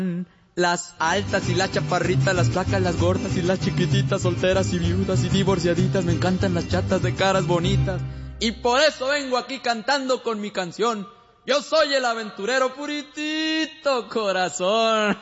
Las altas y las chaparritas, las flacas, las gordas y las chiquititas, solteras y viudas y divorciaditas, me encantan las chatas de caras bonitas. Y por eso vengo aquí cantando con mi canción. Yo soy el aventurero puritito corazón.